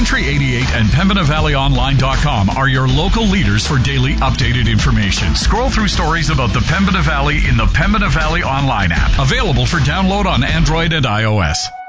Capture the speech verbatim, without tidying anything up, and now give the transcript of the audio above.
Country eighty-eight and Pembina Valley Online dot com are your local leaders for daily updated information. Scroll through stories about the Pembina Valley in the Pembina Valley Online app, available for download on Android and iOS.